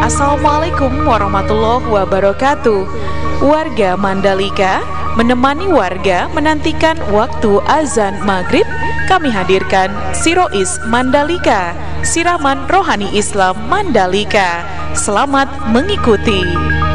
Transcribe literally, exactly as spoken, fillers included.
Assalamualaikum warahmatullahi wabarakatuh. Warga Mandalika menemani warga menantikan waktu azan maghrib. Kami hadirkan Sirois Mandalika, siraman rohani Islam Mandalika. Selamat mengikuti.